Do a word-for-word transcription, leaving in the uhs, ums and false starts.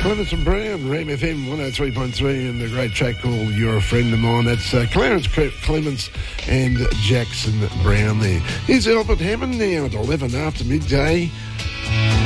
Clements and Brown, Ram F M one oh three point three, and the great track called You're a Friend of Mine. That's uh, Clarence Clements and Jackson Brown there. Here's Albert Hammond now at eleven after midday.